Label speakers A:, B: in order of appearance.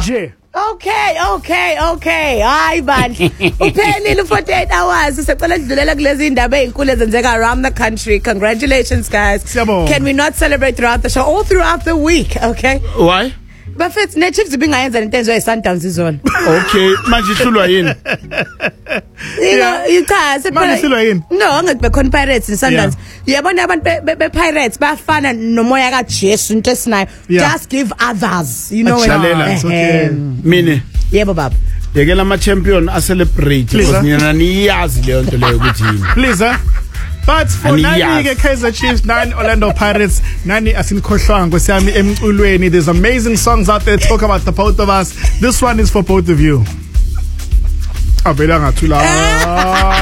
A: nje.
B: Okay. Hayi bandla. Uphelile 48 hours. Sicela sidlulela kulezi indaba ezinkulu ezenzeka around the country. Congratulations guys.
A: Siyabonga.
B: Can we not celebrate throughout the show all throughout the week, okay?
C: Why?
B: Buffett ne Chiefs ibingayenza intenzo yeSundowns izona.
C: Okay, manje ihlulwa yini?
B: Cha,
A: Manje ihlulwa yini?
B: No, angithi bekhona Pirates neSundowns. Yabona abantu be Pirates bafana nomoya kaJesu into esinayo. Just give others, you know.
A: Okay.
C: Mine.
B: Yebo baba.
C: Yekela ama champion a celebrate because nina niyazi leyo nto leyo ukuthi yini.
A: Please But for Nani Kaizer Chiefs, 9 Orlando Pirates, Nani asinikhohlwanga kwesiyami emculweni. There's amazing songs out there talk about the both of us. This one is for both of you. Abela ngathula.